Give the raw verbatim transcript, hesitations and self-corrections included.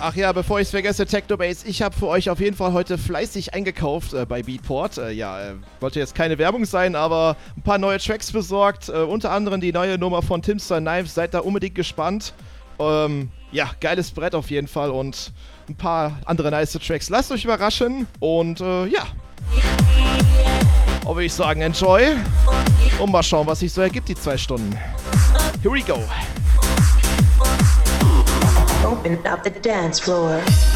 Ach ja, bevor ich es vergesse, Technobase, ich habe für euch auf jeden Fall heute fleißig eingekauft äh, bei Beatport. Äh, ja, äh, wollte jetzt keine Werbung sein, aber ein paar neue Tracks besorgt. Äh, unter anderem die neue Nummer von Timster Knives. Seid da unbedingt gespannt. Ähm, ja, geiles Brett auf jeden Fall und ein paar andere nice Tracks. Lasst euch überraschen und äh, ja. Auch würde ich sagen, enjoy. Und mal schauen, was sich so ergibt, die zwei Stunden. Here we go. Open up the dance floor.